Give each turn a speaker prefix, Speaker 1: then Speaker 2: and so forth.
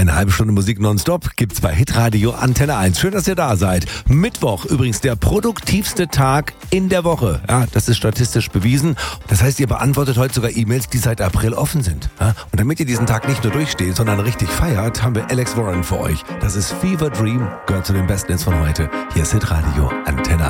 Speaker 1: Eine halbe Stunde Musik nonstop gibt's bei Hitradio Antenne 1. Schön, dass ihr da seid. Mittwoch übrigens der produktivste Tag in der Woche. Ja, das ist statistisch bewiesen. Das heißt, ihr beantwortet heute sogar E-Mails, die seit April offen sind. Ja, und damit ihr diesen Tag nicht nur durchsteht, sondern richtig feiert, haben wir Alex Warren für euch. Das ist Fever Dream, gehört zu den Besten Hits von heute. Hier ist Hitradio Antenne 1.